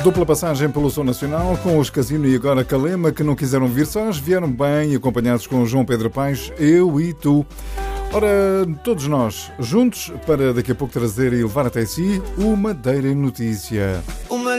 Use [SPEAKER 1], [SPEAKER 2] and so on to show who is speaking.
[SPEAKER 1] Dupla passagem pelo Som Nacional com os Casino e agora Calema, que não quiseram vir sós, vieram bem acompanhados com o João Pedro Paes, eu e tu. Ora, todos nós juntos para daqui a pouco trazer e levar até si o Madeira em Notícia.